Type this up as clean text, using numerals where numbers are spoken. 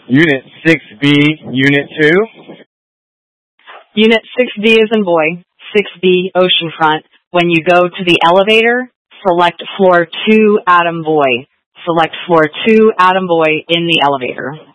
Unit 6B, Unit 2. Unit 6B as in boy, 6B oceanfront. When you go to the elevator, select floor 2, Adam Boy. Select floor 2, Adam Boy in the elevator.